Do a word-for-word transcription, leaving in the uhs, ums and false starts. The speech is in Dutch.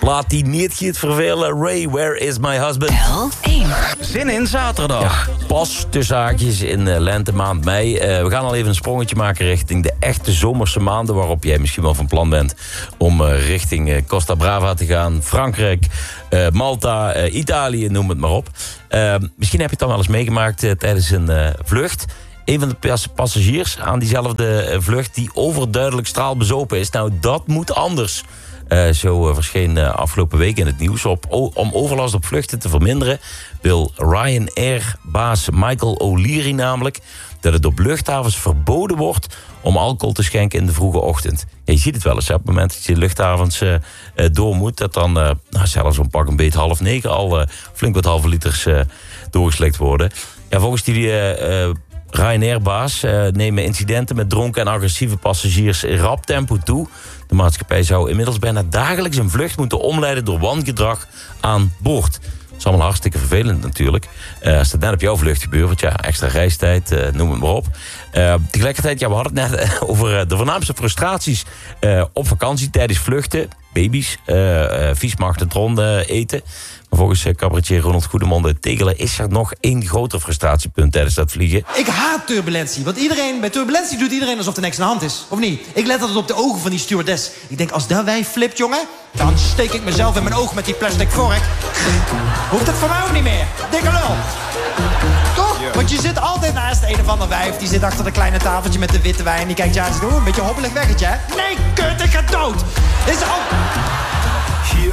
Plaat die niet gaat vervelen. Ray, Where is my husband? L één. Zin in zaterdag. Ja, pas tussen haakjes in uh, lente maand mei. Uh, we gaan al even een sprongetje maken richting de echte zomerse maanden... waarop jij misschien wel van plan bent om uh, richting uh, Costa Brava te gaan. Frankrijk, uh, Malta, uh, Italië, noem het maar op. Uh, misschien heb je het dan wel eens meegemaakt uh, tijdens een uh, vlucht... Een van de pas- passagiers aan diezelfde uh, vlucht die overduidelijk straalbezopen is. Nou, dat moet anders. Uh, zo uh, verscheen uh, afgelopen week in het nieuws. Op, o- om overlast op vluchten te verminderen wil Ryanair-baas Michael O'Leary namelijk dat het op luchthavens verboden wordt om alcohol te schenken in de vroege ochtend. Ja, je ziet het wel eens, hè, op het moment dat je de luchthavens uh, uh, door moet... dat dan uh, nou, zelfs om pak een beet half negen al uh, flink wat halve liters uh, doorgeslikt worden. Ja, volgens die... Uh, uh, Ryanair-baas uh, nemen incidenten met dronken en agressieve passagiers in rap tempo toe. De maatschappij zou inmiddels bijna dagelijks een vlucht moeten omleiden door wangedrag aan boord. Dat is allemaal hartstikke vervelend natuurlijk. Uh, als dat net op jouw vlucht gebeurt, want ja, extra reistijd, uh, noem het maar op. Uh, tegelijkertijd, ja, we hadden het net over uh, de voornaamste frustraties uh, op vakantie tijdens vluchten. Baby's, uh, uh, vies magnetron uh, eten. Maar volgens uh, cabaretier Ronald Goedemond uit Tegelen is er nog één groter frustratiepunt tijdens dat vliegen. Ik haat turbulentie, want iedereen, bij turbulentie doet iedereen alsof er niks aan de hand is. Of niet? Ik let altijd op de ogen van die stewardess. Ik denk, als dat wij flipt, jongen, dan steek ik mezelf in mijn oog met die plastic vork. Hoeft het voor mij ook niet meer. Dikke lul. Toch? Yeah. Want je zit altijd naast een of ander wijf. Die zit achter dat kleine tafeltje met de witte wijn. Die kijkt je aan en zegt, oh, een beetje hobbelig weggetje, hè? Nee, kut, ik ga dood. Dit is al...